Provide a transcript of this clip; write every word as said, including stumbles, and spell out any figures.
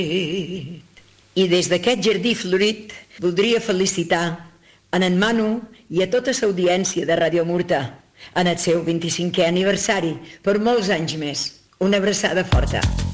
I des d'aquest jardí florit voldria felicitar en en Manu i a tota l'audiència de Ràdio Murta en el seu vint-i-cinquè aniversari per molts anys més. Una abraçada forta.